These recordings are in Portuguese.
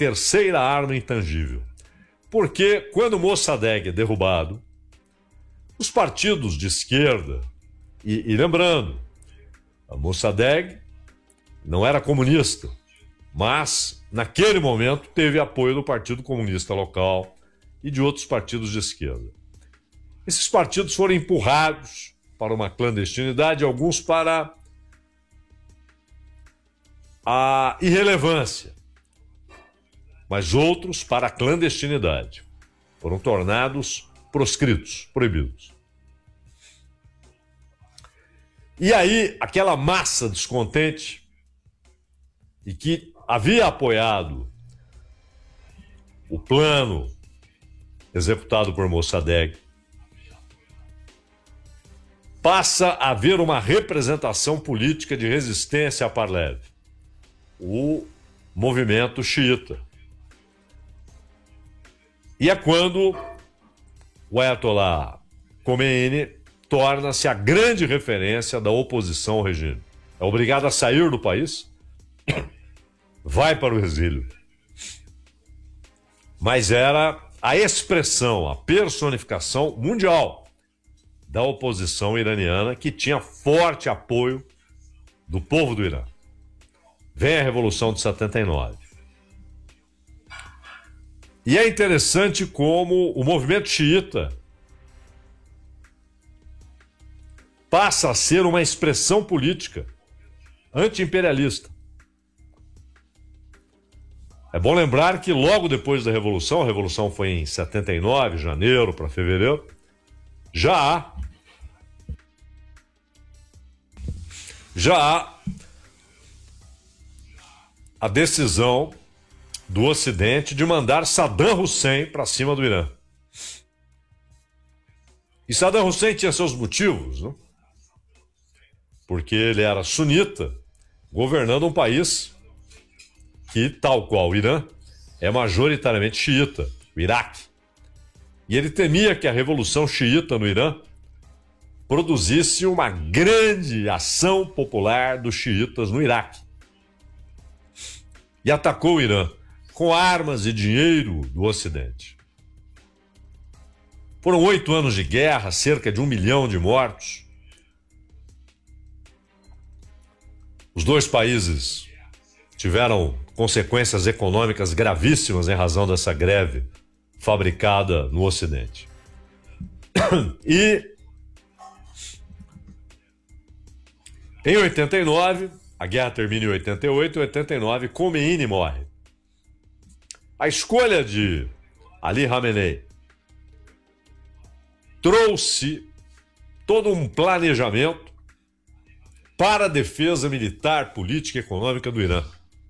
terceira arma intangível. Porque quando Mossadegh é derrubado, os partidos de esquerda, e lembrando, a Mossadegh não era comunista, mas naquele momento teve apoio do Partido Comunista local e de outros partidos de esquerda. Esses partidos foram empurrados para uma clandestinidade, alguns para a irrelevância, mas outros para a clandestinidade. Foram tornados proscritos, proibidos. E aí, aquela massa descontente e que havia apoiado o plano executado por Mossadegh, passa a haver uma representação política de resistência a Parlev, o movimento xiita. E é quando o Ayatollah Khomeini torna-se a grande referência da oposição ao regime. É obrigado a sair do país, vai para o exílio. Mas era a expressão, a personificação mundial da oposição iraniana, que tinha forte apoio do povo do Irã. Vem a Revolução de 79. E é interessante como o movimento xiita passa a ser uma expressão política anti-imperialista. É bom lembrar que logo depois da Revolução, a Revolução foi em 79, janeiro para fevereiro, já há a decisão do Ocidente de mandar Saddam Hussein para cima do Irã. E Saddam Hussein tinha seus motivos, não? Porque ele era sunita, governando um país que, tal qual o Irã, é majoritariamente xiita, o Iraque. E ele temia que a revolução xiita no Irã produzisse uma grande ação popular dos xiitas no Iraque. E atacou o Irã com armas e dinheiro do Ocidente. Foram 8 anos de guerra, cerca de 1 milhão de mortos. Os dois países tiveram consequências econômicas gravíssimas em razão dessa greve fabricada no Ocidente. E em 89, a guerra termina em 88, em 89, Khomeini morre. A escolha de Ali Khamenei trouxe todo um planejamento para a defesa militar, política e econômica do Irã.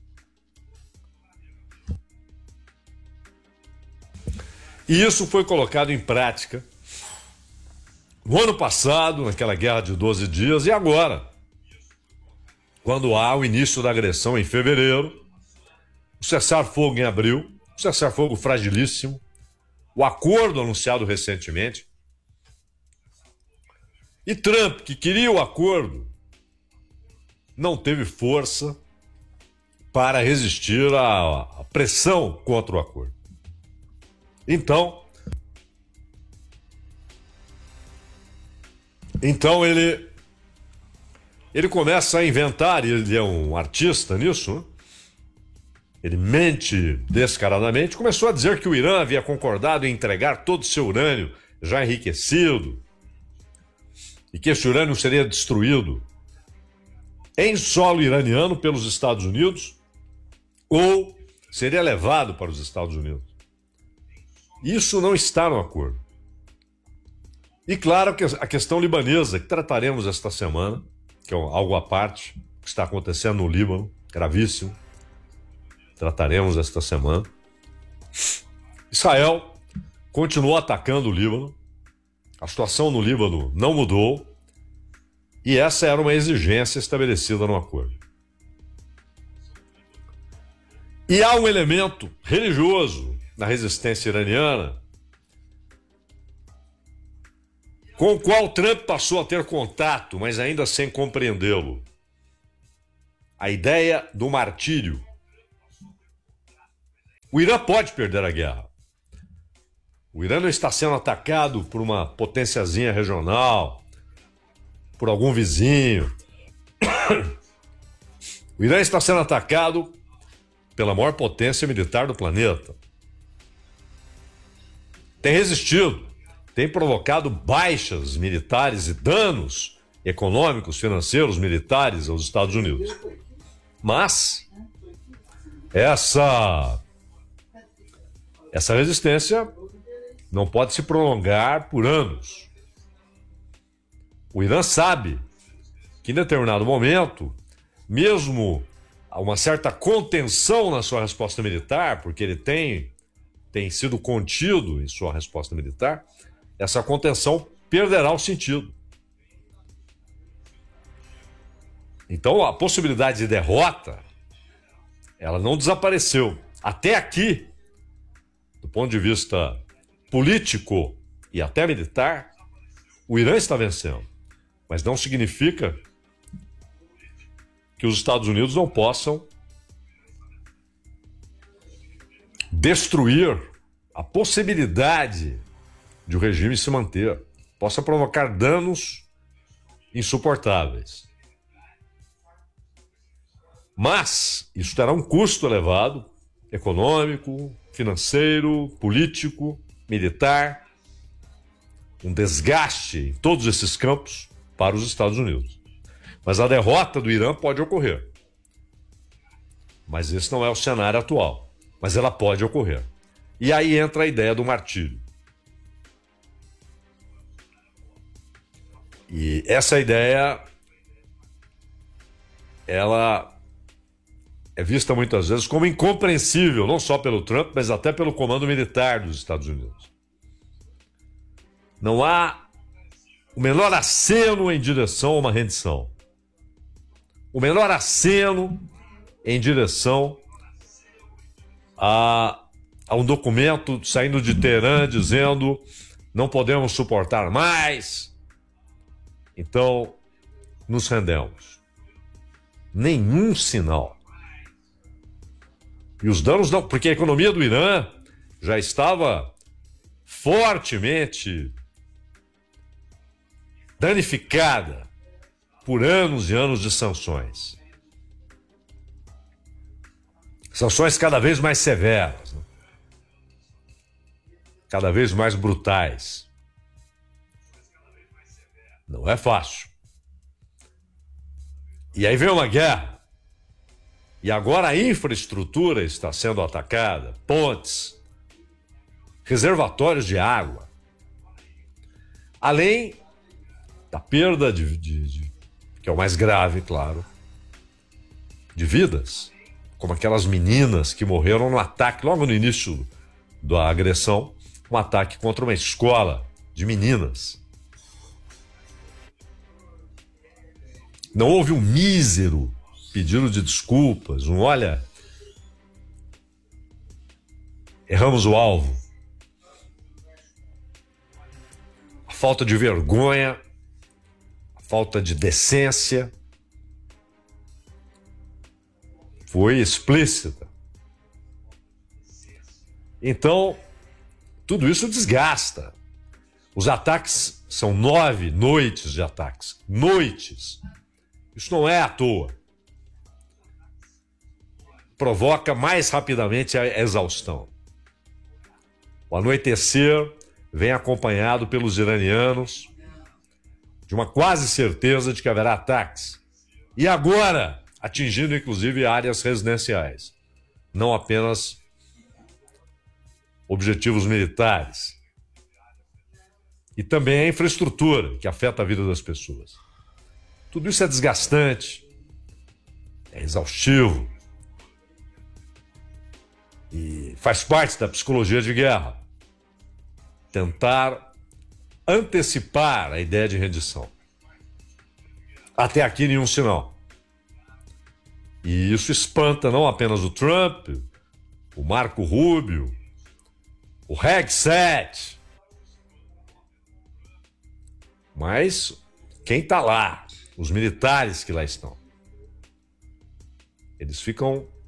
E isso foi colocado em prática no ano passado, naquela guerra de 12 dias, e agora, quando há o início da agressão em fevereiro, o cessar-fogo em abril, o cessar-fogo fragilíssimo, o acordo anunciado recentemente, e Trump, que queria o acordo, não teve força para resistir à pressão contra o acordo. Então ele começa a inventar, e ele é um artista nisso, né? Ele mente descaradamente, começou a dizer que o Irã havia concordado em entregar todo o seu urânio já enriquecido e que esse urânio seria destruído em solo iraniano pelos Estados Unidos ou seria levado para os Estados Unidos. Isso não está no acordo. E claro que a questão libanesa, que trataremos esta semana, que é algo à parte, que está acontecendo no Líbano, gravíssimo, trataremos esta semana. Israel continuou atacando o Líbano, a situação no Líbano não mudou, e essa era uma exigência estabelecida no acordo. E há um elemento religioso na resistência iraniana com o qual Trump passou a ter contato, mas ainda sem compreendê-lo. A ideia do martírio. O Irã pode perder a guerra. O Irã não está sendo atacado por uma potênciazinha regional, por algum vizinho. O Irã está sendo atacado pela maior potência militar do planeta. Tem resistido, tem provocado baixas militares e danos econômicos, financeiros, militares aos Estados Unidos. Mas essa resistência não pode se prolongar por anos. O Irã sabe que em determinado momento, mesmo uma certa contenção na sua resposta militar, porque ele tem sido contido em sua resposta militar, essa contenção perderá o sentido. Então a possibilidade de derrota, ela não desapareceu. Até aqui, do ponto de vista político e até militar, o Irã está vencendo. Mas não significa que os Estados Unidos não possam destruir a possibilidade de o regime se manter, possa provocar danos insuportáveis. Mas isso terá um custo elevado, econômico, financeiro, político, militar, um desgaste em todos esses campos para os Estados Unidos. Mas a derrota do Irã pode ocorrer. Mas esse não é o cenário atual. Mas ela pode ocorrer. E aí entra a ideia do martírio. E essa ideia, ela é vista muitas vezes como incompreensível, não só pelo Trump, mas até pelo comando militar dos Estados Unidos. Não há o menor aceno em direção a uma rendição. O menor aceno em direção a um documento saindo de Teherã dizendo não podemos suportar mais, então nos rendemos. Nenhum sinal. E os danos não, porque a economia do Irã já estava fortemente danificada por anos e anos de sanções. Sanções cada vez mais severas, né? Cada vez mais brutais. Não é fácil. E aí vem uma guerra. E agora a infraestrutura está sendo atacada, pontes, reservatórios de água. Além da perda que é o mais grave, claro, de vidas, como aquelas meninas que morreram no ataque, logo no início da agressão, um ataque contra uma escola de meninas. Não houve um mísero pedido de desculpas, olha, erramos o alvo. A falta de vergonha, a falta de decência foi explícita. Então, tudo isso desgasta. Os ataques são 9 noites de ataques. Noites. Isso não é à toa. Provoca mais rapidamente a exaustão. O anoitecer vem acompanhado pelos iranianos de uma quase certeza de que haverá ataques. E agora, atingindo inclusive áreas residenciais, não apenas objetivos militares. E também a infraestrutura, que afeta a vida das pessoas. Tudo isso é desgastante, é exaustivo e faz parte da psicologia de guerra. Tentar antecipar a ideia de rendição. Até aqui nenhum sinal. E isso espanta não apenas o Trump, o Marco Rubio, o Hegseth, mas quem está lá, os militares que lá estão. Eles ficam